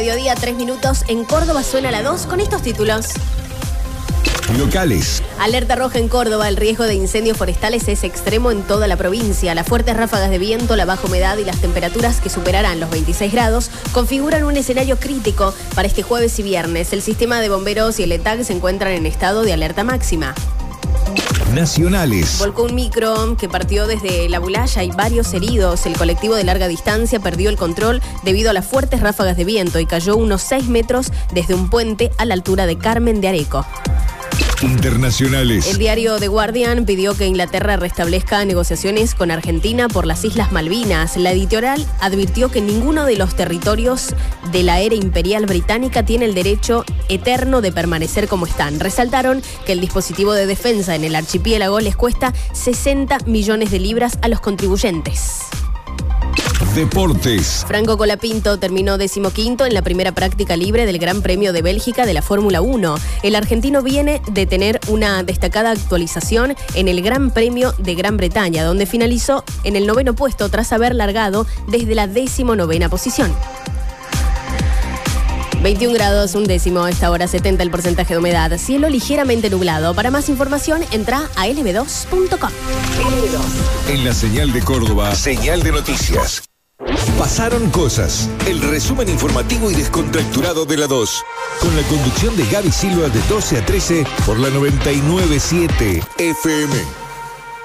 mediodía, 3 minutos. En Córdoba suena la 2 con estos títulos. Locales. Alerta roja en Córdoba. El riesgo de incendios forestales es extremo en toda la provincia. Las fuertes ráfagas de viento, la baja humedad y las temperaturas que superarán los 26 grados configuran un escenario crítico para este jueves y viernes. El sistema de bomberos y el ETAC se encuentran en estado de alerta máxima. Nacionales. Volcó un micro que partió desde La Bulaya. Hay varios heridos. El colectivo de larga distancia perdió el control debido a las fuertes ráfagas de viento y cayó unos 6 metros desde un puente a la altura de Carmen de Areco. Internacionales. El diario The Guardian pidió que Inglaterra restablezca negociaciones con Argentina por las Islas Malvinas. La editorial advirtió que ninguno de los territorios de la era imperial británica tiene el derecho eterno de permanecer como están. Resaltaron que el dispositivo de defensa en el archipiélago les cuesta 60 millones de libras a los contribuyentes. Deportes. Franco Colapinto terminó 15º en la primera práctica libre del Gran Premio de Bélgica de la Fórmula 1. El argentino viene de tener una destacada actualización en el Gran Premio de Gran Bretaña, donde finalizó en el 9º puesto tras haber largado desde la 19ª posición. 21 grados, 1/10 a esta hora, 70 el porcentaje de humedad. Cielo ligeramente nublado. Para más información, entra a lb2.com. En la señal de Córdoba, señal de noticias. Pasaron cosas. El resumen informativo y descontracturado de la 2. Con la conducción de Gaby Silva de 12 a 13 por la 99.7 FM.